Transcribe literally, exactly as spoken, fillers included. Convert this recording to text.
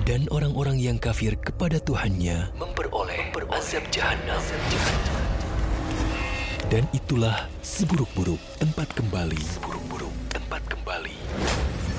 Dan orang-orang yang kafir kepada Tuhannya memperoleh, memperoleh azab jahanam. Dan itulah seburuk-buruk tempat kembali